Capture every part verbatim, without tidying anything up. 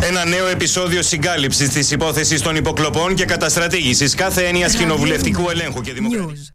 Ένα νέο επεισόδιο συγκάλυψης της υπόθεσης των υποκλοπών και καταστρατήγησης κάθε έννοιας κοινοβουλευτικού ελέγχου και δημοκρατίας.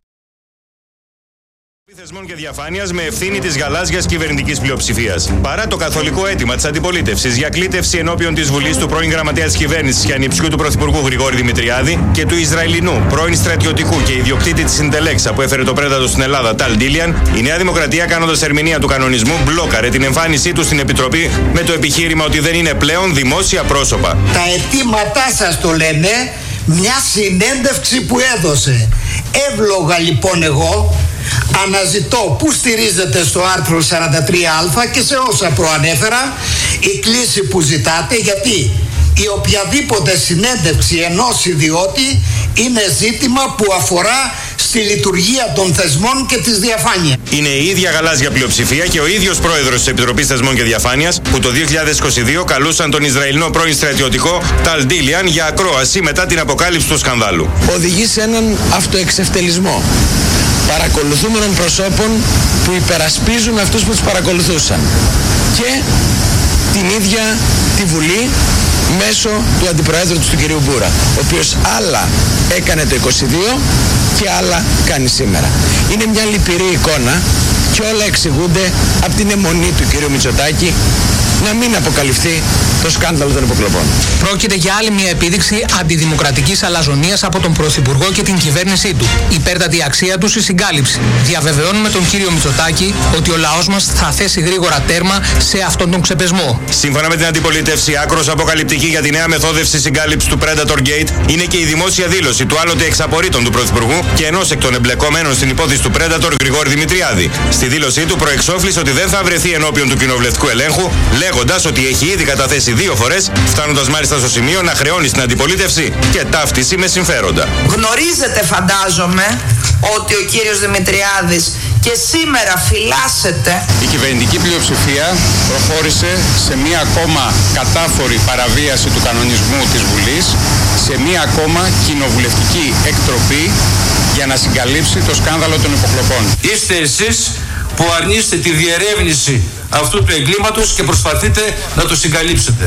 Θεσμών και διαφάνειας με ευθύνη της γαλάζιας κυβερνητικής πλειοψηφίας. Παρά το καθολικό αίτημα της αντιπολίτευσης για κλήτευση ενώπιον της Βουλής του πρώην γραμματέα της κυβέρνησης και ανιψιού του Πρωθυπουργού Γρηγόρη Δημητριάδη και του Ισραηλινού πρώην στρατιωτικού και ιδιοκτήτη της Συντελέξα που έφερε το πρέτατο στην Ελλάδα, Ταλ Ντίλιαν, η Νέα Δημοκρατία, κάνοντας ερμηνεία του κανονισμού, μπλόκαρε την εμφάνισή του στην Επιτροπή με το επιχείρημα ότι δεν είναι πλέον δημόσια πρόσωπα. Τα αιτήματά σας το λένε μια συνέντευξη που έδωσε. Εύλογα λοιπόν εγώ αναζητώ πού στηρίζεται στο άρθρο σαράντα τρία α και σε όσα προανέφερα η κλίση που ζητάτε, γιατί η οποιαδήποτε συνέντευξη ενός ιδιώτη είναι ζήτημα που αφορά στη λειτουργία των θεσμών και της διαφάνειας. Είναι η ίδια γαλάζια πλειοψηφία και ο ίδιος πρόεδρος της Επιτροπής Θεσμών και Διαφάνειας που το δύο χιλιάδες είκοσι δύο καλούσαν τον Ισραηλινό πρώην στρατιωτικό Ταλ Ντίλιαν για ακρόαση μετά την αποκάλυψη του σκανδάλου. Οδηγεί σε έναν αυτοεξευτελισμό παρακολουθούμενων προσώπων που υπερασπίζουν αυτούς που τους παρακολουθούσαν και την ίδια τη Βουλή μέσω του αντιπροέδρου του, του κυρίου Μπούρα, ο οποίος άλλα έκανε το είκοσι δύο και άλλα κάνει σήμερα. Είναι μια λυπηρή εικόνα και όλα εξηγούνται από την αιμονή του κυρίου Μητσοτάκη να μην αποκαλυφθεί το σκάνδαλο των υποκλοπών. Πρόκειται για άλλη μια επίδειξη αντιδημοκρατικής αλαζονίας από τον Πρωθυπουργό και την κυβέρνησή του. Υπέρτατη αξία τους η συγκάλυψη. Διαβεβαιώνουμε τον κύριο Μητσοτάκη ότι ο λαός μας θα θέσει γρήγορα τέρμα σε αυτόν τον ξεπεσμό. Σύμφωνα με την αντιπολίτευση, άκρως αποκαλυπτική για τη νέα μεθόδευση συγκάλυψη του Predator Gate είναι και η δημόσια δήλωση του άλλοτε εξαπορρίτων του Πρωθυπουργού και ενός εκ των εμπλεκομένων στην υπόθεση του Predator, Γρηγόρη Δημητριάδη. Στη δήλωσή του προεξόφλησε ότι δεν θα βρεθεί ενώπιον του κοινοβουλευτικού ελέγχου, λέγοντας ότι έχει ήδη καταθέσει δύο φορές, φτάνοντας μάλιστα στο σημείο να χρεώνει στην αντιπολίτευση και ταύτιση με συμφέροντα. Γνωρίζετε, φαντάζομαι, ότι ο κύριος Δημητριάδης και σήμερα φυλάσσεται. Η κυβερνητική πλειοψηφία προχώρησε σε μία ακόμα κατάφορη παραβίαση του κανονισμού της Βουλής, σε μία ακόμα κοινοβουλευτική εκτροπή για να συγκαλύψει το σκάνδαλο των υποκλοπών. Είστε εσείς που αρνείστε τη διερεύνηση αυτού του εγκλήματος και προσπαθείτε να το συγκαλύψετε.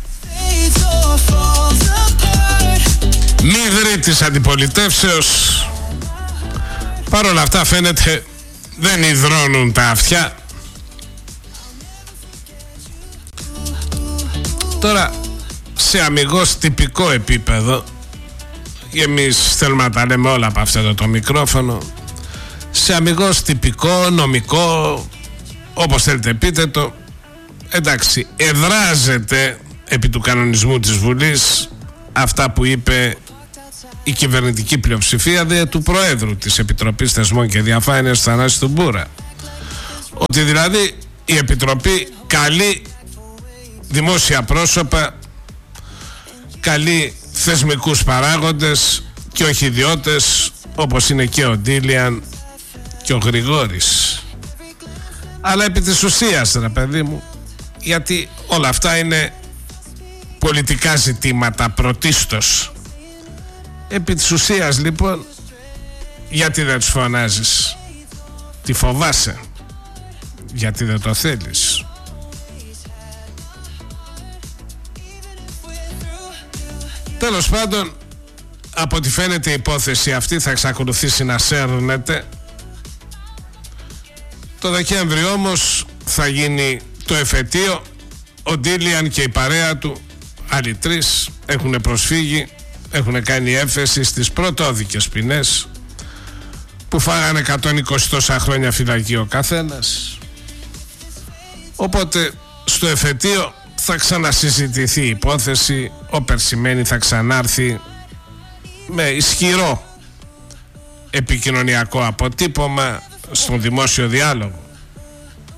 Μύδρη της αντιπολιτεύσεως. Παρ' όλα αυτά φαίνεται δεν υδρώνουν τα αυτιά. Τώρα σε αμιγώς τυπικό επίπεδο, εμείς θέλουμε να τα λέμε όλα από αυτό το, το μικρόφωνο, σε αμιγώς τυπικό, νομικό, όπως θέλετε πείτε το, εντάξει, εδράζεται επί του κανονισμού της Βουλής αυτά που είπε η κυβερνητική πλειοψηφία δε του Προέδρου της Επιτροπής Θεσμών και Διαφάνειας, Θανάση του Μπούρα, ότι δηλαδή η Επιτροπή καλεί δημόσια πρόσωπα, καλεί θεσμικούς παράγοντες και όχι ιδιώτες όπως είναι και ο Ντίλιαν και ο Γρηγόρης. Αλλά επί της ουσίας, ρε παιδί μου, γιατί όλα αυτά είναι πολιτικά ζητήματα πρωτίστως. Επί της ουσίας λοιπόν, γιατί δεν τους φωνάζεις? Τι φοβάσαι? Γιατί δεν το θέλεις? Τέλος πάντων, από ό,τι φαίνεται η υπόθεση αυτή θα εξακολουθήσει να σέρνεται. Το Δεκέμβρη όμως θα γίνει το εφετείο. Ο Ντίλιαν και η παρέα του, άλλοι τρεις, έχουν προσφύγει, έχουν κάνει έφεση στις πρωτόδικες ποινές που φάγανε εκατόν είκοσι τόσα χρόνια φυλακή ο καθένας. Οπότε στο εφετείο θα ξανασυζητηθεί η υπόθεση. Ο Περσιμένη θα ξανάρθει με ισχυρό επικοινωνιακό αποτύπωμα στον δημόσιο διάλογο.